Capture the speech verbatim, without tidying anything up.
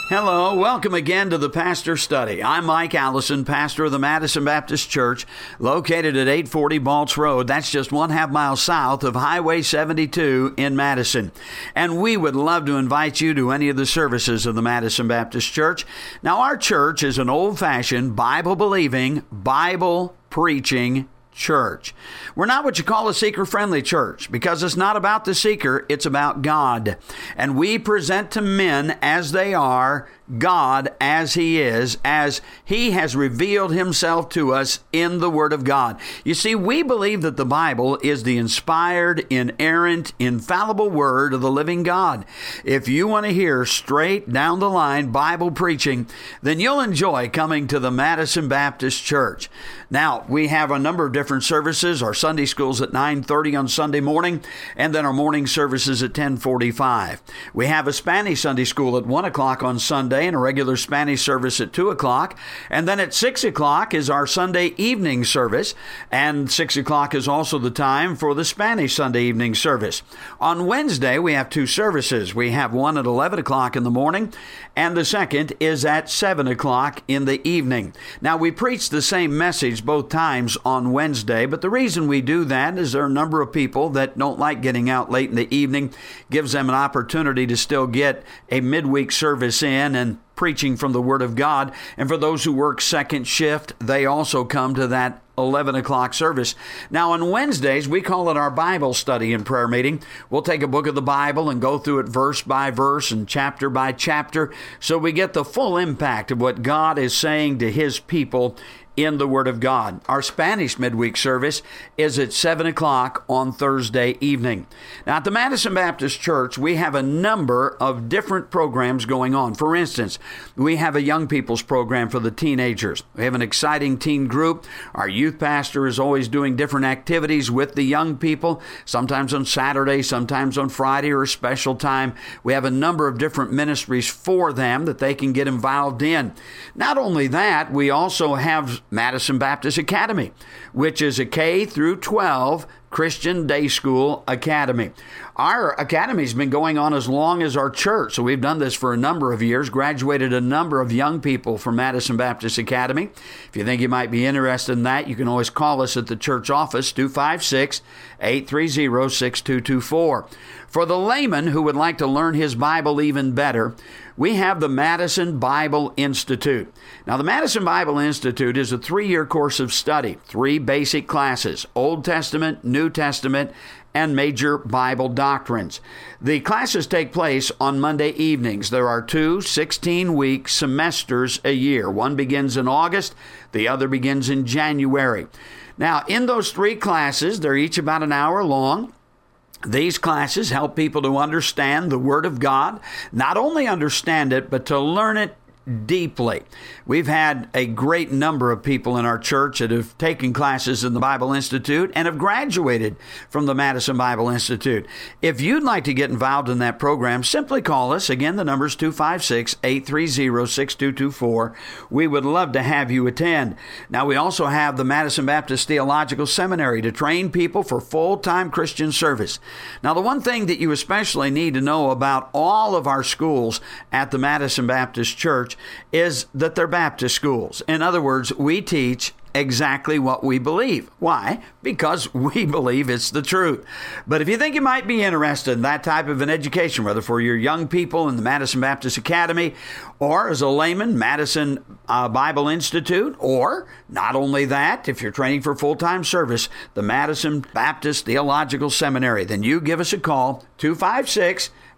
Hello, welcome again to the Pastor Study. I'm Mike Allison, pastor of the Madison Baptist Church, located at eight forty Balch Road. That's just one half mile south of Highway seventy-two in Madison. And we would love to invite you to any of the services of the Madison Baptist Church. Now, our church is an old-fashioned, Bible-believing, Bible-preaching church. We're not what you call a seeker-friendly church because it's not about the seeker, it's about God. And we present to men as they are, God as He is, as He has revealed Himself to us in the Word of God. You see, we believe that the Bible is the inspired, inerrant, infallible Word of the living God. If you want to hear straight down the line Bible preaching, then you'll enjoy coming to the Madison Baptist Church. Now, we have a number of different services. Our Sunday school's at nine thirty on Sunday morning, and then our morning services at ten forty-five. We have a Spanish Sunday school at one o'clock on Sunday, and a regular Spanish service at two o'clock. And then at six o'clock is our Sunday evening service. And six o'clock is also the time for the Spanish Sunday evening service. On Wednesday, we have two services. We have one at eleven o'clock in the morning, and the second is at seven o'clock in the evening. Now, we preach the same message both times on Wednesday, but the reason we do that is there are a number of people that don't like getting out late in the evening. Gives them an opportunity to still get a midweek service in and preaching from the Word of God. And for those who work second shift, they also come to that eleven o'clock service. Now, on Wednesdays, we call it our Bible study and prayer meeting. We'll take a book of the Bible and go through it verse by verse and chapter by chapter, so we get the full impact of what God is saying to His people in the Word of God. Our Spanish midweek service is at seven o'clock on Thursday evening. Now, at the Madison Baptist Church, we have a number of different programs going on. For instance, we have a young people's program for the teenagers. We have an exciting teen group. Our youth pastor is always doing different activities with the young people, sometimes on Saturday, sometimes on Friday or a special time. We have a number of different ministries for them that they can get involved in. Not only that, we also have Madison Baptist Academy, which is a K through twelve Christian day school academy. Our academy's been going on as long as our church, so we've done this for a number of years, graduated a number of young people from Madison Baptist Academy. If you think you might be interested in that, you can always call us at the church office, two five six, eight three zero, six two two four. For the layman who would like to learn his Bible even better, we have the Madison Bible Institute. Now, the Madison Bible Institute is a three-year course of study, three basic classes, Old Testament, New Testament, and major Bible doctrines. The classes take place on Monday evenings. There are two sixteen-week semesters a year. One begins in August, the other begins in January. Now, in those three classes, they're each about an hour long. These classes help people to understand the Word of God, not only understand it, but to learn it deeply. We've had a great number of people in our church that have taken classes in the Bible Institute and have graduated from the Madison Bible Institute. If you'd like to get involved in that program, simply call us. Again, the number is two five six, eight three zero, six two two four. We would love to have you attend. Now, we also have the Madison Baptist Theological Seminary to train people for full-time Christian service. Now, the one thing that you especially need to know about all of our schools at the Madison Baptist Church is that they're Baptist schools. In other words, we teach exactly what we believe. Why? Because we believe it's the truth. But if you think you might be interested in that type of an education, whether for your young people in the Madison Baptist Academy, or as a layman, Madison uh, Bible Institute, or not only that, if you're training for full-time service, the Madison Baptist Theological Seminary, then you give us a call, two five six,